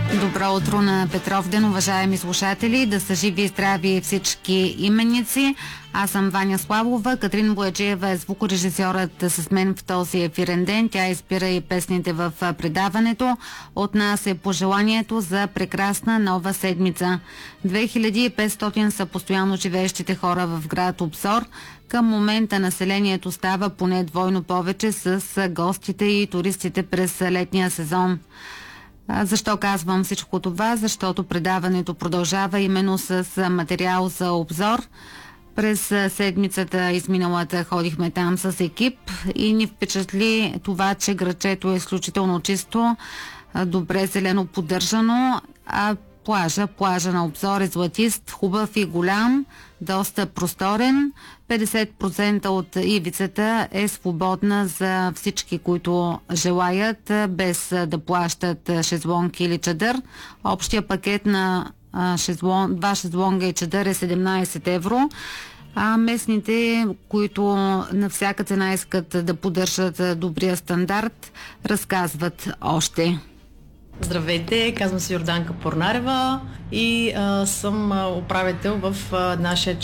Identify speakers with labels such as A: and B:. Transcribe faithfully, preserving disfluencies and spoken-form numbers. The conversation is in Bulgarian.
A: Добро утро на Петровден, уважаеми слушатели, да са живи и здрави всички именици. Аз съм Ваня Славова, Катрин Бояджиева е звукорежисьорът с мен в този ефирен ден. Тя избира и песните в предаването. От нас е пожеланието за прекрасна нова седмица. две хиляди и петстотин са постоянно живеещите хора в град Обзор. Към момента населението става поне двойно повече с гостите и туристите през летния сезон. Защо казвам всичко това? Защото предаването продължава именно с материал за обзор. През седмицата изминалата ходихме там с екип и ни впечатли това, че градчето е изключително чисто, добре зелено поддържано, а плажа, плажа на Обзор е златист, хубав и голям, доста просторен. петдесет процента от ивицата е свободна за всички, които желаят, без да плащат шезлонг или чадър. Общия пакет на шезлон, два шезлонга и чадър е седемнайсет евро. А местните, които на всяка цена искат да поддържат добрия стандарт, разказват още.
B: Здравейте, казвам се Йорданка Порнарева и а, съм а, управител в а, нашия